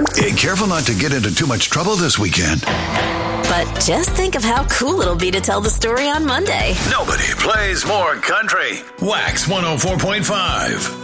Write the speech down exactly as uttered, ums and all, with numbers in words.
Hey, careful not to get into too much trouble this weekend. But just think of how cool it'll be to tell the story on Monday. Nobody plays more country. Wax one oh four point five.